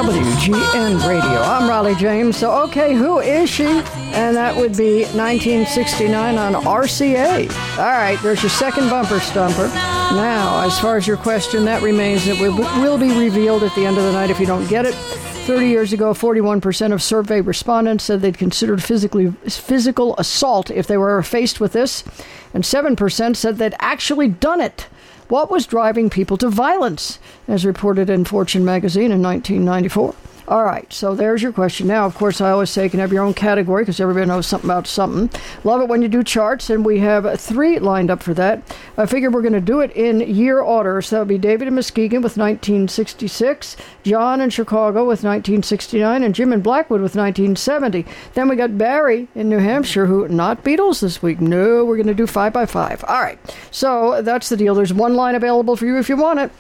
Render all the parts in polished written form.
WGN Radio. I'm Raleigh James. So, okay, who is she? And that would be 1969 on RCA. All right, there's your second bumper stumper. Now, as far as your question, that remains. It will be revealed at the end of the night if you don't get it. 30 years ago, 41% of survey respondents said they'd considered physical assault if they were faced with this, and 7% said they'd actually done it. What was driving people to violence, as reported in Fortune magazine in 1994? All right, so there's your question. Now, of course, I always say you can have your own category because everybody knows something about something. Love it when you do charts, and we have 3 lined up for that. I figure we're going to do it in year order. So that would be David in Muskegon with 1966, John in Chicago with 1969, and Jim in Blackwood with 1970. Then we got Barry in New Hampshire, who, not Beatles this week. No, we're going to do 5 by 5. All right, so that's the deal. There's one line available for you if you want it.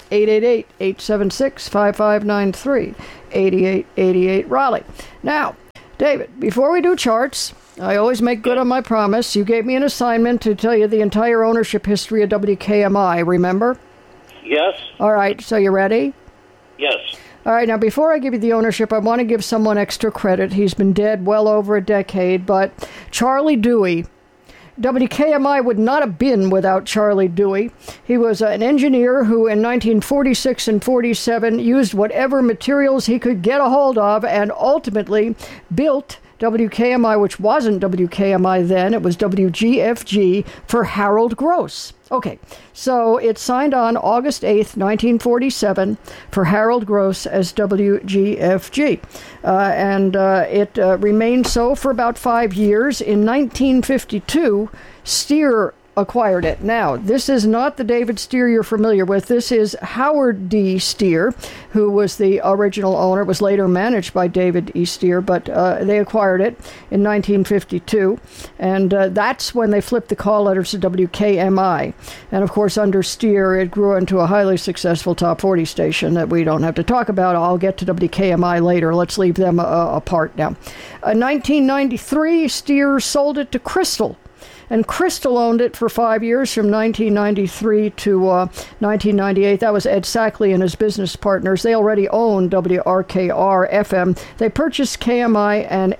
888-876-5593. 8888 Raleigh. Now, David, before we do charts, I always make good on my promise. You gave me an assignment to tell you the entire ownership history of WKMI, remember? Yes. All right, so you ready? Yes. All right, now before I give you the ownership, I want to give someone extra credit. He's been dead well over a decade, but Charlie Dewey. WKMI would not have been without Charlie Dewey. He was an engineer who in 1946 and 47 used whatever materials he could get a hold of and ultimately built WKMI, which wasn't WKMI then. It was WGFG for Harold Gross. Okay, so it signed on August 8th, 1947 for Harold Gross as WGFG. And it remained so for about 5 years. In 1952, Steer acquired it. Now, this is not the David Steer you're familiar with. This is Howard D. Steer, who was the original owner. It was later managed by David E. Steer, but they acquired it in 1952. And that's when they flipped the call letters to WKMI. And, of course, under Steer, it grew into a highly successful top 40 station that we don't have to talk about. I'll get to WKMI later. Let's leave them apart now. 1993, Steer sold it to Crystal. And Crystal owned it for 5 years, from 1993 to 1998. That was Ed Sackley and his business partners. They already owned WRKR-FM. They purchased KMI and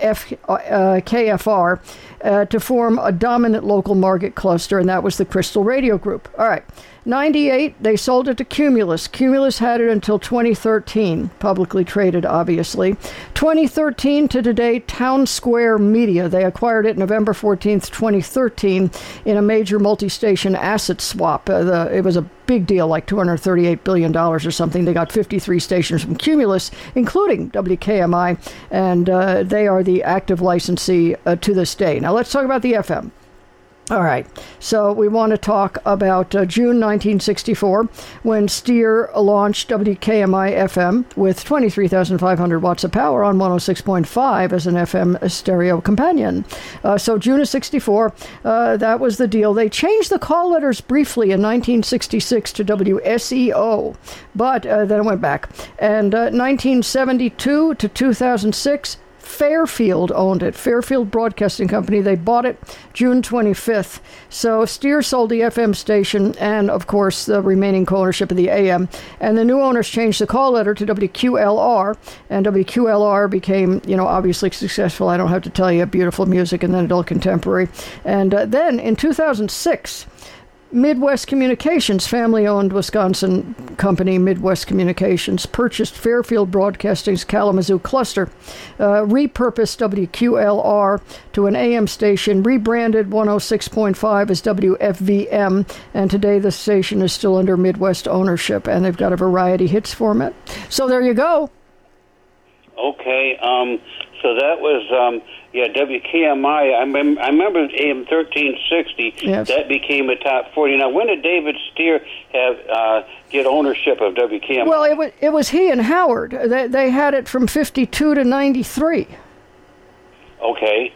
KFR to form a dominant local market cluster, and that was the Crystal Radio Group. All right. 98, they sold it to Cumulus. Cumulus had it until 2013, publicly traded, obviously. 2013 to today, Town Square Media. They acquired it November 14th, 2013, in a major multi-station asset swap. It was a big deal, like $238 billion or something. They got 53 stations from Cumulus, including WKMI, and they are the active licensee to this day. Now, let's talk about the FM. All right, so we want to talk about June 1964, when Steer launched WKMI-FM with 23,500 watts of power on 106.5 as an FM stereo companion. So June of 64, that was the deal. They changed the call letters briefly in 1966 to WSEO, but then it went back. And 1972 to 2006, Fairfield owned it. Fairfield Broadcasting Company. They bought it June 25th. So Steer sold the FM station and, of course, the remaining co-ownership of the AM. And the new owners changed the call letter to WQLR. And WQLR became, obviously successful. I don't have to tell you, beautiful music and then adult contemporary. And then in 2006, Midwest Communications, family-owned Wisconsin company Midwest Communications, purchased Fairfield Broadcasting's Kalamazoo cluster, repurposed WQLR to an AM station, rebranded 106.5 as WFVM, and today the station is still under Midwest ownership, and they've got a variety hits format. So there you go. Okay, so that was, WKMI. I remember AM 1360. Yes. That became a top 40. Now, when did David Steer get ownership of WKMI? Well, it was he and Howard. They had it from 52 to 93. Okay.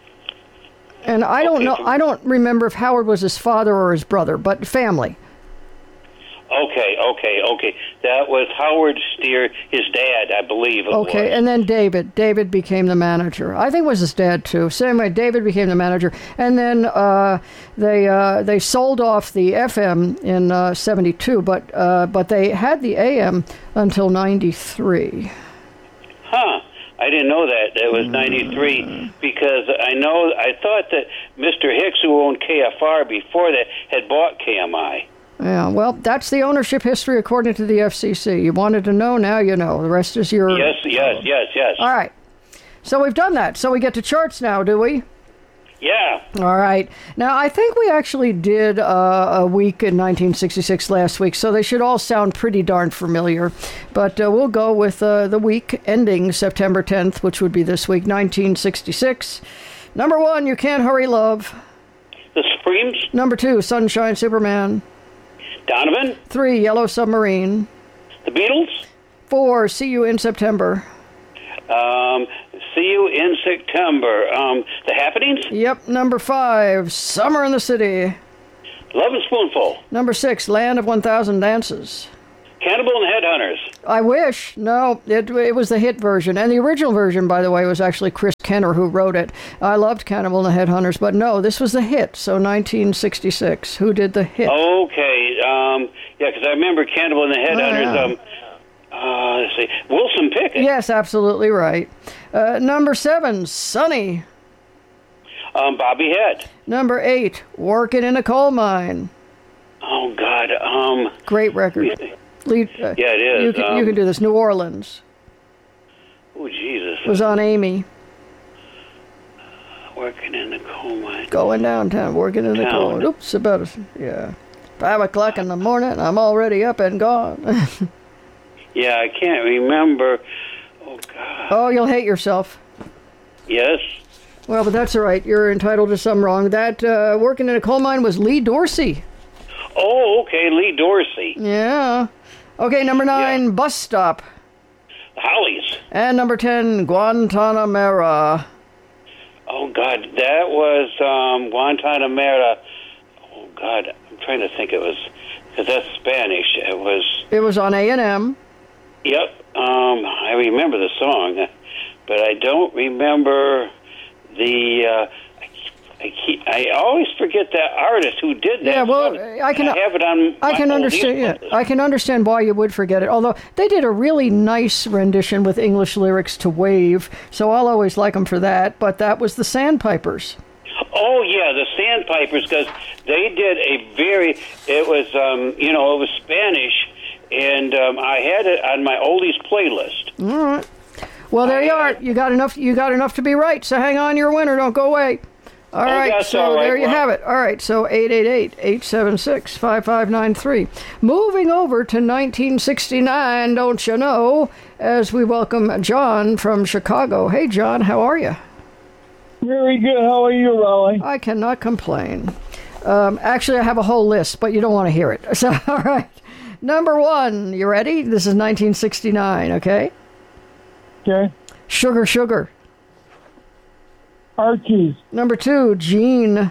And I don't know. I don't remember if Howard was his father or his brother, but family. Okay. That was Howard Steer, his dad, I believe. Okay, and then David became the manager. I think it was his dad too. So anyway, David became the manager, and then they sold off the FM in 72, but they had the AM until 93. I didn't know that. It was 93 because I thought that Mr. Hicks, who owned KFR before that, had bought KMI. Yeah, well, that's the ownership history according to the FCC. You wanted to know, now you know. The rest is your... Yes. All right. So we've done that. So we get to charts now, do we? Yeah. All right. Now, I think we actually did a week in 1966 last week, so they should all sound pretty darn familiar. But we'll go with the week ending September 10th, which would be this week, 1966. Number 1, You Can't Hurry Love. The Supremes. Number 2, Sunshine Superman. Donovan. 3, Yellow Submarine. The Beatles. 4, See You in September. See You in September. The Happenings. Yep. Number 5, Summer in the City. Love and Spoonful. Number 6, Land of 1,000 Dances. Cannibal and Headhunters. I wish. No, it was the hit version. And the original version, by the way, was actually Chris Kenner who wrote it. I loved Cannibal and the Headhunters, but no, this was the hit. So 1966. Who did the hit? Okay. Yeah, because I remember Cannibal and the Headhunters. Let's see. Wilson Pickett. Yes, absolutely right. Number 7, Sunny. Bobby Head. Number 8, Working in a Coal Mine. Oh, God. Great record. Yeah, it is. You can do this. New Orleans. Oh, Jesus. Was on Amy. Working in the coal mine. Going downtown, working in the coal. Oops, about 5 o'clock in the morning. I'm already up and gone. Yeah, I can't remember. Oh, God. Oh, you'll hate yourself. Yes. Well, but that's all right. You're entitled to some wrong. That Working in a Coal Mine was Lee Dorsey. Oh, okay, Lee Dorsey. Yeah. Okay, number 9, Bus Stop. The Hollies. And number 10, Guantanamera. Oh, God, that was Guantanamera. Oh, God, I'm trying to think because that's Spanish. It was on A&M. Yep. I remember the song, but I don't remember the... I always forget that artist who did that. Yeah, well, I have it on. I can understand. Yeah, I can understand why you would forget it. Although they did a really nice rendition with English lyrics to "Wave," so I'll always like them for that. But that was the Sandpipers. Oh yeah, the Sandpipers, because they did a very. It was it was Spanish, and I had it on my oldies playlist. All right. Well, there you are. You got enough. You got enough to be right. So hang on, you're a winner. Don't go away. All right, so there you have it. All right, so 888-876-5593. Moving over to 1969, don't you know, as we welcome John from Chicago. Hey, John, how are you? Very good. How are you, Raleigh? I cannot complain. Actually, I have a whole list, but you don't want to hear it. So, all right. Number 1, you ready? This is 1969, okay? Okay. Sugar, Sugar. Archie's. Number 2, Gene.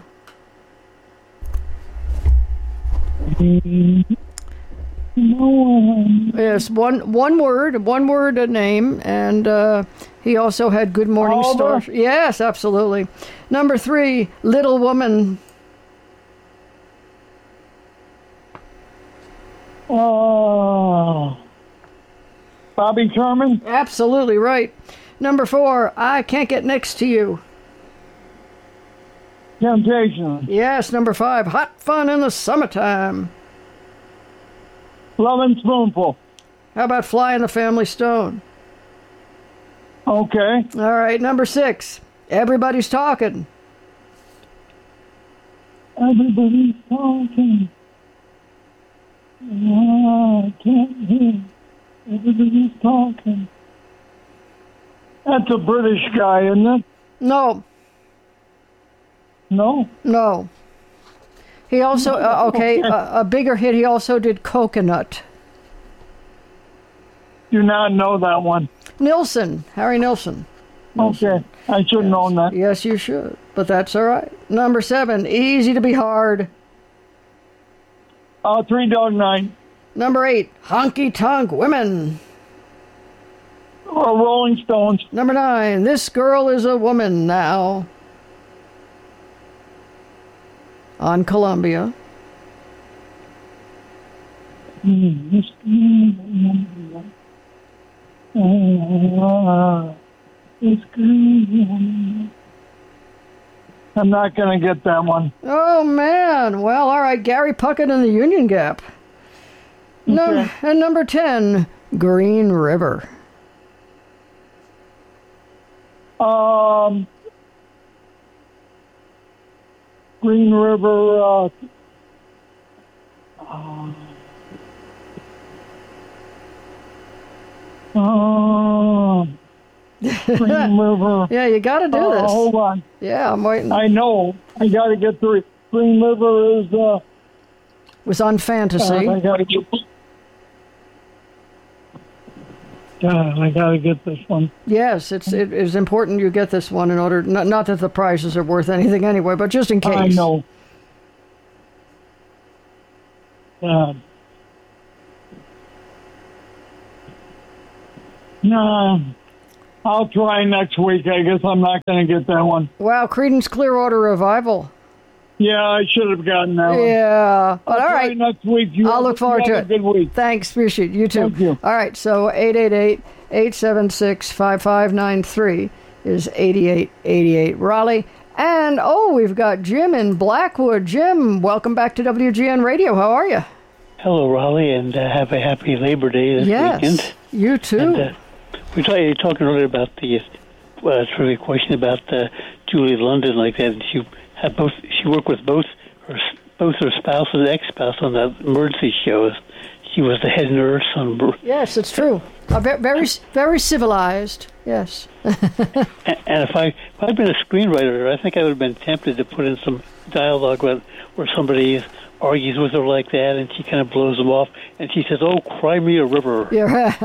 Yes, one word a name, and he also had Good Morning Star. Yes, absolutely. Number 3, Little Woman. Bobby Sherman. Absolutely right. Number 4, I Can't Get Next to You. Temptation. Yes, number 5, Hot Fun in the Summertime. Love and Spoonful. How about Fly in the Family Stone? Okay. All right, number 6, Everybody's Talking. Everybody's talking. I can't hear. Everybody's talking. That's a British guy, isn't it? No. No? He also, a bigger hit, he also did Coconut. Do not know that one. Nilsson, Harry Nilsson. Okay, I should have known that. Yes, you should, but that's all right. Number 7, Easy to Be Hard. 3 Dog Night. Number 8, Honky Tonk Women. Rolling Stones. Number 9, This Girl is a Woman Now. On Columbia. This green woman. I'm not going to get that one. Oh, man. Well, all right. Gary Puckett and the Union Gap. No, Okay. and number 10, Green River. Green River. Green River. Yeah, you got to do this. Hold on. Yeah, I'm waiting. I know. I got to get through. Green River is. Was on Fantasy. I got to get. I got to get this one. Yes, it is important you get this one in order. Not that the prizes are worth anything anyway, but just in case. I know. No, I'll try next week. I guess I'm not going to get that one. Wow, Creedence Clearwater Revival. Yeah, I should have gotten that one. Yeah, but all Try right. next week. I'll look forward to a it. Good week. Thanks, appreciate it. You too. Thank you. All right, so 888-876-5593 is 8888 Raleigh. And, we've got Jim in Blackwood. Jim, welcome back to WGN Radio. How are you? Hello, Raleigh, and have a happy Labor Day this weekend. Yes, you too. And, we were talking earlier about the trivia question about Julie London, like that. And she worked with both her spouse and ex-spouse on that emergency show. She was the head nurse on. Yes, it's true. Very, very civilized. Yes. And if I'd been a screenwriter, I think I would have been tempted to put in some dialogue where somebody argues with her like that, and she kind of blows them off, and she says, "Oh, cry me a river." Yeah.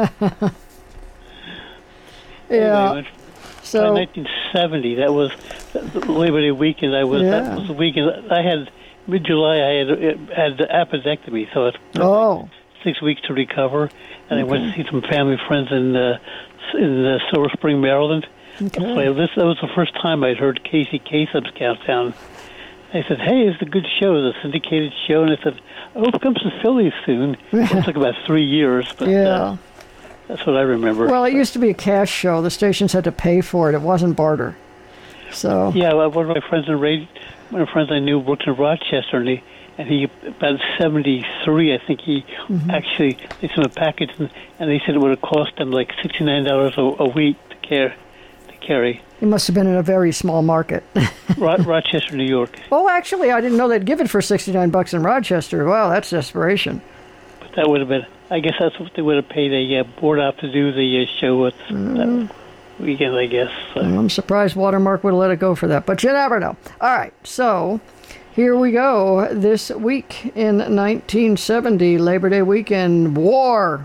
Yeah. Anyway, So 1970, that was the Labor Day weekend. That was the weekend I had mid-July. I had the appendectomy, so it took 6 weeks to recover, and I went to see some family friends in Silver Spring, Maryland. Okay. So that was the first time I'd heard Casey Kasem's Countdown. I said, "Hey, it's a good show, the syndicated show," and I said, "I hope it comes to Philly soon." It took about 3 years, but that's what I remember. Well, it used to be a cash show. The stations had to pay for it. It wasn't barter. So yeah, one of my friends one of the friends I knew worked in Rochester, and he about 73, I think he actually they sent a package, and they said it would have cost them like $69 a week to carry. it must have been in a very small market. Rochester, New York. Oh, actually, I didn't know they'd give it for $69 in Rochester. Wow, that's desperation. But that would have been, I guess that's what they would have paid a board op to do the show with that weekend, I guess. So. I'm surprised Watermark would have let it go for that, but you never know. All right, so here we go. This week in 1970, Labor Day weekend, war.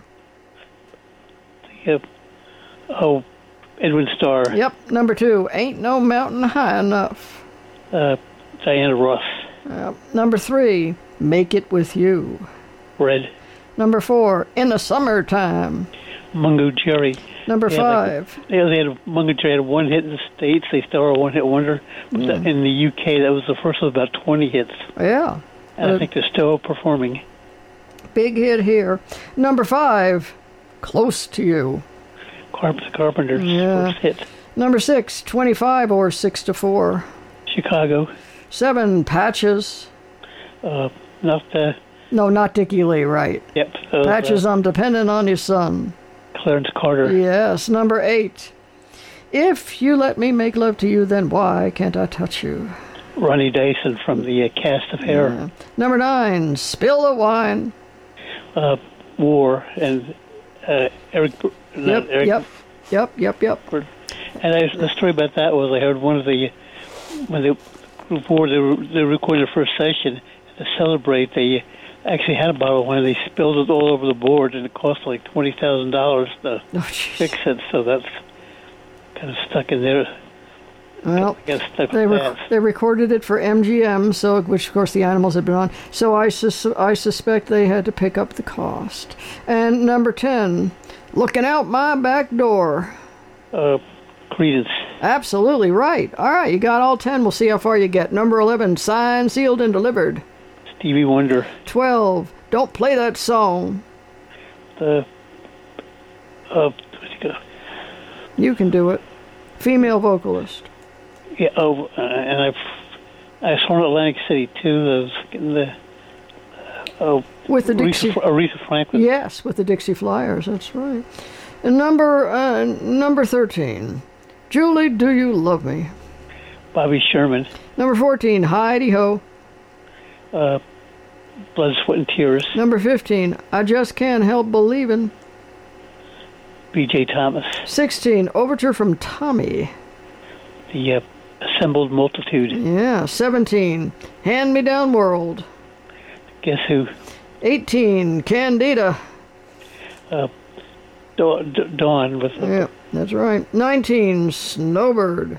Yep. Oh, Edwin Starr. Yep, number 2, Ain't No Mountain High Enough. Diana Ross. Number 3, Make It With You. Red. Number 4, In the Summertime. Mungo Jerry. Number 5. Mungo Jerry had one hit in the States. They still are a one-hit wonder. But in the UK, that was the first of about 20 hits. Yeah. And I think they're still performing. Big hit here. Number 5, Close to You. The Carpenters' first hit. Number 6, 25 or 6 to 4. Chicago. 7, Patches. Not Dickie Lee, right? Yep. Patches, I'm Dependent on You, Son. Clarence Carter. Yes. Number 8, If You Let Me Make Love to You, Then Why Can't I Touch You? Ronnie Dyson from the Cast of Hair. Yeah. Number 9, Spill the Wine. War and Eric. Yep. And the story about that was I heard when they recorded the first session to celebrate. They actually had a bottle of wine. They spilled it all over the board, and it cost like $20,000 to fix it. So that's kind of stuck in there. Well, they recorded it for MGM, which of course the Animals had been on. So I suspect they had to pick up the cost. And number 10, Looking Out My Back Door. Creedence. Absolutely right. All right, you got all 10. We'll see how far you get. Number 11, Signed, Sealed, and Delivered. Stevie Wonder. 12, Don't Play That Song. You can do it. Female vocalist. Yeah. Oh, and I saw in Atlantic City too. With the Dixie. Aretha Franklin. Yes, with the Dixie Flyers. That's right. And number 13. Julie, Do You Love Me? Bobby Sherman. Number 14. Heidi Ho. Blood, Sweat and Tears. Number 15. I Just Can't Help Believin'. B.J. Thomas. 16. Overture from Tommy. The Assembled Multitude. Yeah. 17. Hand Me Down World. Guess Who? 18. Candida. Dawn with. Yeah, that's right. 19. Snowbird.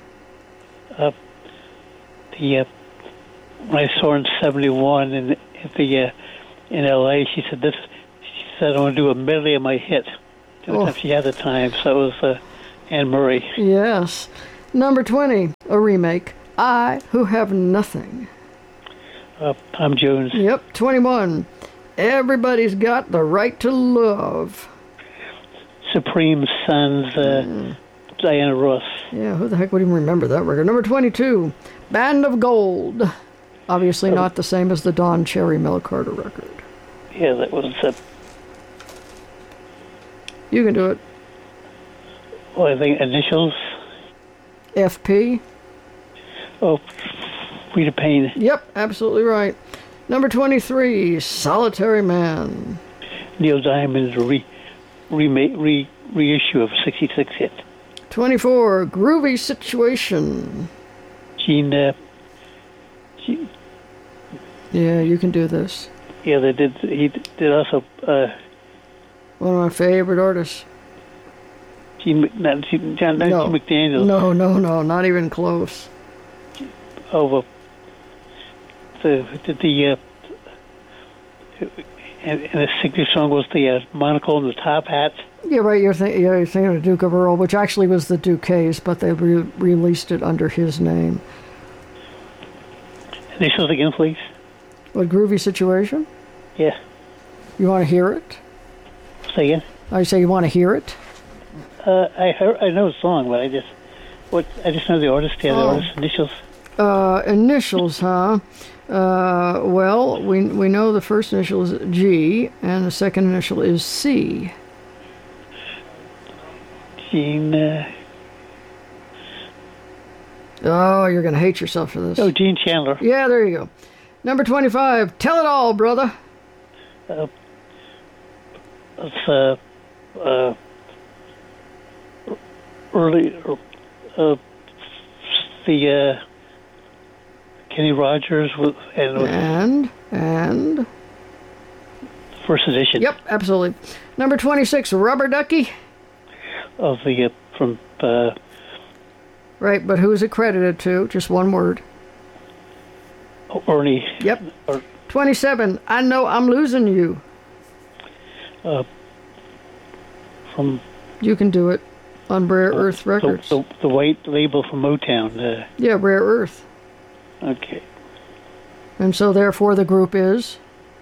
When I saw her in '71 in L.A., she said I want to do a medley of my hits. If she had the time, so it was Anne Murray. Yes. Number 20, a remake. I Who Have Nothing. Tom Jones. Yep. 21, Everybody's Got the Right to Love. Supreme Sons, Diana Ross. Yeah, who the heck would even remember that record? Number 22, Band of Gold. Obviously not the same as the Don Cherry Mel Carter record. Yeah, that was... You can do it. Well, I think initials. FP. Oh, Rita Payne. Yep, absolutely right. Number 23, Solitary Man. Neil Diamond's reissue of 66 hit. 24, Groovy Situation. Gene. Yeah, you can do this. Yeah, they did. He did also. One of my favorite artists. John McDaniel. No, not even close. Oh, and the signature song was the Monocle and the Top Hats. Yeah, right. You're thinking of the Duke of Earl, which actually was the Duquesnes, but they released it under his name. Initials again, please. What, Groovy Situation? Yeah. You want to hear it? Say again. I say you want to hear it. I know the song, but I just know the artist. Yeah, the artist initials. Initials, huh? Well, we know the first initial is G, and the second initial is C. Gene. Oh, you're gonna hate yourself for this. Oh, Gene Chandler. Yeah, there you go. Number 25. Tell It All, brother. It's early. The Kenny Rogers and first edition. Yep, absolutely. Number 26, Rubber Ducky. Of the from. Right, but who is it credited to? Just one word. Ernie. Yep. 27, I Know I'm Losing You. From. You can do it on Rare Earth Records. The white label from Motown. Yeah, Rare Earth. Okay. And so therefore the group is?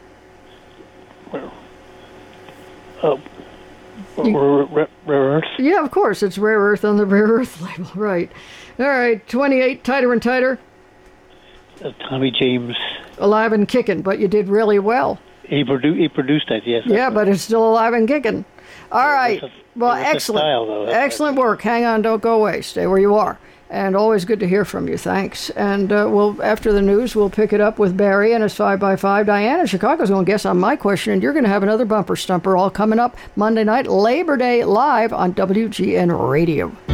Rare Earth? Yeah, of course. It's Rare Earth on the Rare Earth label, right. All right, 28, Tighter and Tighter. Tommy James. Alive and Kicking, but you did really well. He produced that, yes. Yeah, but it's still alive and kicking. All right. Well, excellent. Style, though. Excellent work. Hang on, don't go away. Stay where you are. And always good to hear from you. Thanks. And after the news, we'll pick it up with Barry and his 5x5. Diane in Chicago's going to guess on my question, and you're going to have another bumper stumper all coming up Monday night, Labor Day, live on WGN Radio.